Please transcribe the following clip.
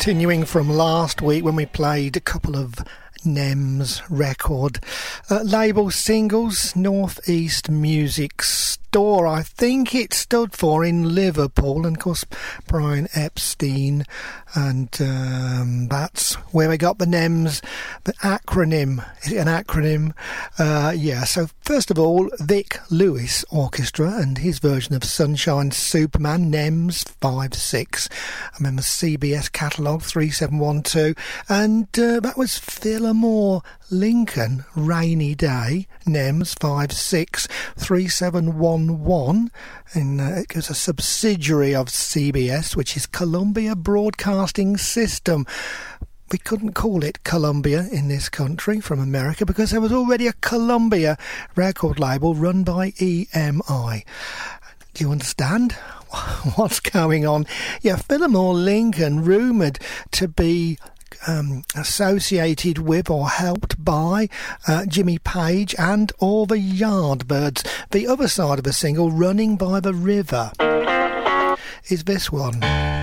Continuing from last week when we played a couple of NEMS record label singles, North East Music Store, I think it stood for, in Liverpool, and of course Brian Epstein, and that's where we got the NEMS, the acronym. Is it an acronym? Yeah, so first of all, Vic Lewis Orchestra and his version of Sunshine Superman, NEMS 5/6. I remember CBS catalogue 3712, and that was Fillmore Lincoln, Rainy Day, NEMS 5/6 3711, and it was a subsidiary of CBS, which is Columbia Broadcasting System. We couldn't call it Columbia in this country from America because there was already a Columbia record label run by EMI. Do you understand what's going on? Yeah, Fillmore Lincoln, rumoured to be associated with or helped by Jimmy Page and all the Yardbirds. The other side of the single, Running by the River, is this one.